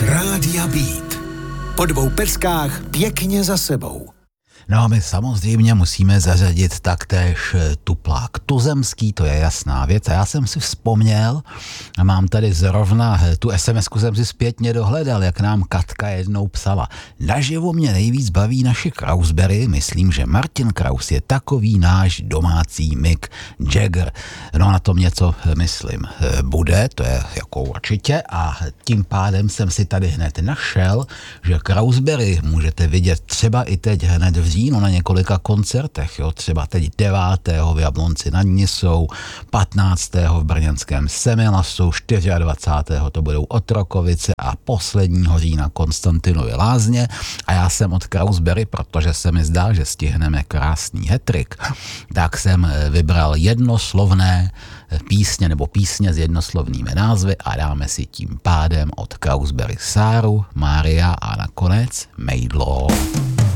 Rádia Beat. Po 2 peskách pěkně za sebou. No a my samozřejmě musíme zařadit taktéž tuplák tuzemský, to je jasná věc. A já jsem si vzpomněl, a mám tady zrovna tu SMS-ku jsem si zpětně dohledal, jak nám Katka jednou psala. Naživo mě nejvíc baví naše Krausbery, myslím, že Martin Kraus je takový náš domácí Mick Jagger. No na tom něco, myslím, bude, to je jako určitě, a tím pádem jsem si tady hned našel, že Krausbery můžete vidět třeba i teď hned v říjnu na několika koncertech, jo, třeba teď 9. v Jablonci nad Nisou, 15. v brněnském Semilasu, 24. to budou Otrokovice a posledního října Konstantinovy Lázně. A já jsem od Krausbery, protože se mi zdá, že stihneme krásný hetrik, tak jsem vybral jednoslovné písně nebo písně s jednoslovnými názvy a dáme si tím pádem od Krausbery Sáru, Mária a nakonec Mejdlo.